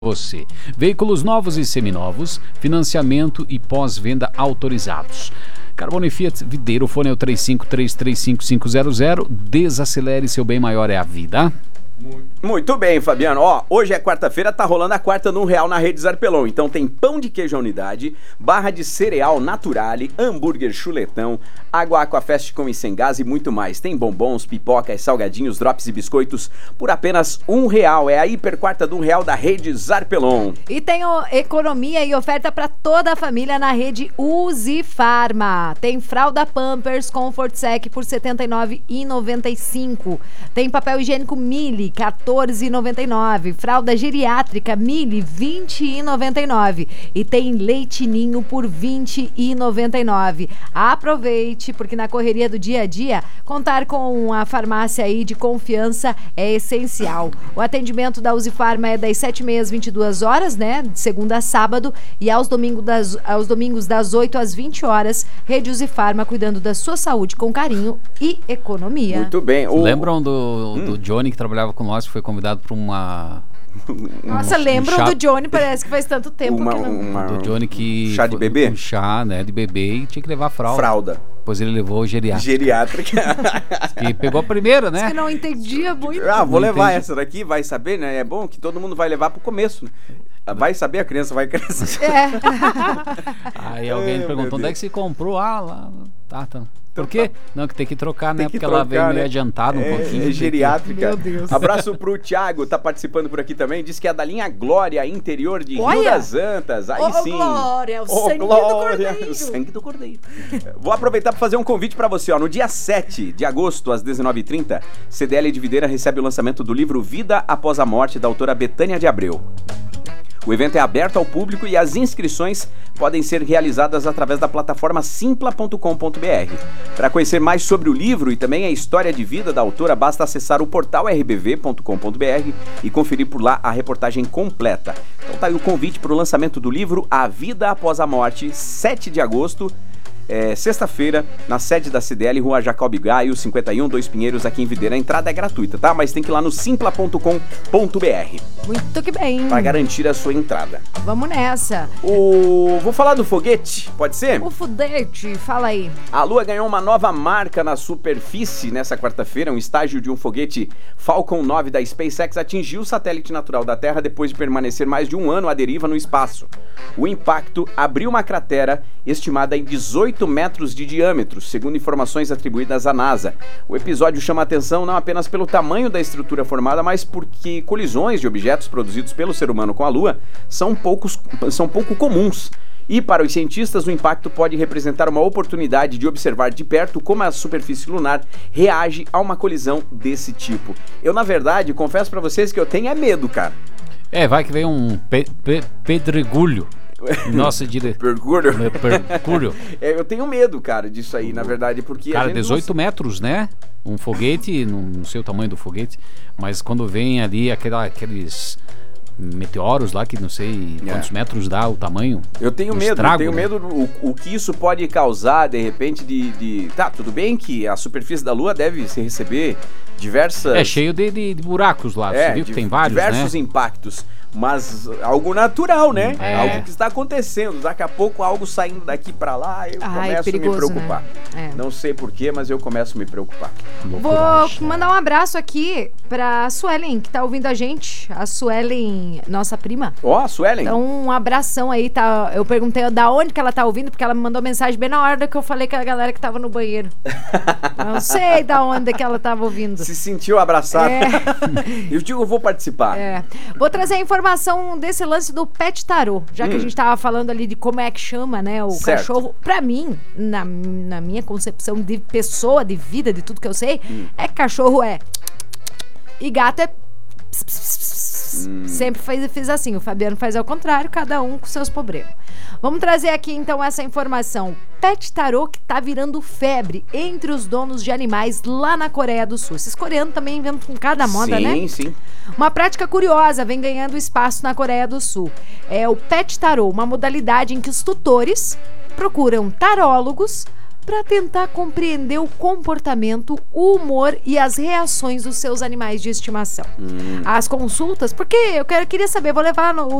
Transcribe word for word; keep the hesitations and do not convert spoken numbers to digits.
você. Veículos novos e seminovos, financiamento e pós-venda autorizados. Carbone Fiat Videiro, fone é o três cinco três três cinco cinco zero zero. Desacelere, seu bem maior é a vida. Muito bem, Fabiano. Ó, hoje é quarta-feira, tá rolando a quarta num real na Rede Zarpelon. Então tem pão de queijo à unidade, barra de cereal Naturale, hambúrguer chuletão, água Aquafest com e sem gás e muito mais. Tem bombons, pipocas, salgadinhos, drops e biscoitos por apenas um real. É a hiper quarta num real da Rede Zarpelon. E tem o, economia e oferta para toda a família na rede Uzi Farma. Tem fralda Pampers Comfort Sec por setenta e nove reais e noventa e cinco centavos. Tem papel higiênico Mili, quatorze reais e noventa e nove centavos. Fralda geriátrica Mili, vinte reais e noventa e nove centavos. E tem leite ninho por vinte reais e noventa e nove centavos. Aproveite, porque na correria do dia a dia, contar com a farmácia aí de confiança é essencial. O atendimento da Uzi Farma é das sete e meia às vinte e duas horas, né? De segunda a sábado. E aos domingos das, aos domingos das oito às vinte horas. Rede Uzi Farma, cuidando da sua saúde com carinho e economia. Muito bem. O... Lembram do, hum. do Johnny que trabalhava com nós, que foi convidado para uma... Nossa, um, lembram um chá... do Johnny? Parece que faz tanto tempo uma, que não... Uma, do Johnny que... Chá de bebê? Um chá, né, de bebê e tinha que levar fralda. Fralda. Depois ele levou geriátrica. Geriátrica. E pegou a primeira, né? Que não entendia muito. Ah, vou não levar entendi. Essa daqui, vai saber, né? É bom que todo mundo vai levar pro começo, né? Vai saber, a criança vai crescer. É. Aí alguém Ai, perguntou, onde é que você comprou? Ah, lá, tá, tá. Por Então quê? tá. Não, que tem que trocar, né? Tem que Porque trocar, ela veio meio né? adiantada um é, pouquinho. É geriátrica. Meu Deus. Abraço pro Thiago, tá participando por aqui também. Diz que é da linha Glória, interior de Olha. Rio das Antas. Aí Ô, sim. Glória, o Ô, sangue Glória, do cordeiro. O sangue do cordeiro. Vou aproveitar para fazer um convite para você. Ó. No dia sete de agosto, às dezenove e trinta, C D L de Videira recebe o lançamento do livro Vida Após a Morte, da autora Betânia de Abreu. O evento é aberto ao público e as inscrições podem ser realizadas através da plataforma simpla ponto com ponto b r. Para conhecer mais sobre o livro e também a história de vida da autora, basta acessar o portal r b v ponto com ponto b r e conferir por lá a reportagem completa. Então tá aí o convite para o lançamento do livro A Vida Após a Morte, sete de agosto, É, sexta-feira, na sede da C D L, Rua Jacob Gaio, cinquenta e um, Dois Pinheiros, aqui em Videira. A entrada é gratuita, tá? Mas tem que ir lá no simpla ponto com ponto b r. Muito que bem. Para garantir a sua entrada. Vamos nessa. O... Vou falar do foguete, pode ser? O foguete, fala aí. A Lua ganhou uma nova marca na superfície nessa quarta-feira. Um estágio de um foguete Falcon nove da SpaceX atingiu o satélite natural da Terra depois de permanecer mais de um ano à deriva no espaço. O impacto abriu uma cratera estimada em dezoito metros de diâmetro, segundo informações atribuídas à NASA. O episódio chama a atenção não apenas pelo tamanho da estrutura formada, mas porque colisões de objetos produzidos pelo ser humano com a Lua são, poucos, são pouco comuns. E para os cientistas, o impacto pode representar uma oportunidade de observar de perto como a superfície lunar reage a uma colisão desse tipo. Eu, na verdade, confesso para vocês que eu tenho é medo, cara. É, vai que vem um pe pe pedregulho. Nossa, dire... Percúrio. Percúrio. É, eu tenho medo, cara, disso aí, na verdade, porque... Cara, a gente dezoito não... metros, né? Um foguete, não, não sei o tamanho do foguete, mas quando vem ali aquela, aqueles meteoros lá, que não sei quantos é. metros dá o tamanho. Eu tenho medo, estrago, eu tenho né? medo do o, o que isso pode causar, de repente, de, de... Tá, tudo bem que a superfície da Lua deve se receber diversas... É, cheio de, de, de buracos lá, é, você viu que de, tem vários, diversos né? impactos. Mas algo natural, né? É. Algo que está acontecendo. Daqui a pouco algo saindo daqui pra lá, eu Ai, começo perigoso, a me preocupar. Né? É. Não sei porquê, mas eu começo a me preocupar. Vou mandar um abraço aqui pra Suelen, que tá ouvindo a gente. A Suelen, nossa prima. Ó, oh, Suelen. Então, um abração aí, tá? Eu perguntei da onde que ela tá ouvindo, porque ela me mandou mensagem bem na hora que eu falei com a galera que tava no banheiro. Não sei da onde que ela tava ouvindo. Se sentiu abraçada. É. Eu digo, eu vou participar. É. Vou trazer a informação desse lance do pet tarô, já que hum. a gente tava falando ali de como é que chama, né, o certo. cachorro. Pra mim, na, na minha concepção de pessoa, de vida, de tudo que eu sei, hum. é que cachorro é e gato é pss, pss, pss. Hum. Sempre faz, fiz assim, o Fabiano faz ao contrário, cada um com seus problemas. Vamos trazer aqui então essa informação. Pet tarô que tá virando febre entre os donos de animais lá na Coreia do Sul. Esses coreanos também inventam com cada moda, sim, né? Sim, sim. Uma prática curiosa vem ganhando espaço na Coreia do Sul. É o Pet Tarô, uma modalidade em que os tutores procuram tarólogos para tentar compreender o comportamento, o humor e as reações dos seus animais de estimação. Hum. As consultas, porque eu quero, queria saber, vou levar no,